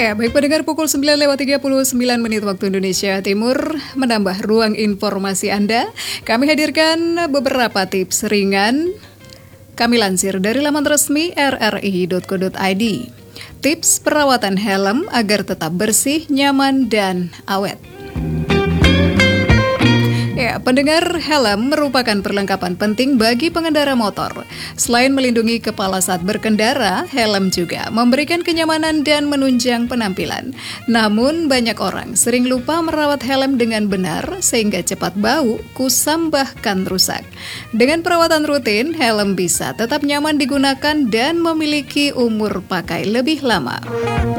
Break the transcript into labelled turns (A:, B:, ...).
A: Ya, baik pendengar, pukul 9:39 waktu Indonesia Timur, menambah ruang informasi Anda. Kami hadirkan beberapa tips ringan. Kami lansir dari laman resmi rri.co.id. Tips perawatan helm agar tetap bersih, nyaman, dan awet. Ya, pendengar, helm merupakan perlengkapan penting bagi pengendara motor. Selain melindungi kepala saat berkendara, helm juga memberikan kenyamanan dan menunjang penampilan. Namun, banyak orang sering lupa merawat helm dengan benar sehingga cepat bau, kusam, bahkan rusak. Dengan perawatan rutin, helm bisa tetap nyaman digunakan dan memiliki umur pakai lebih lama.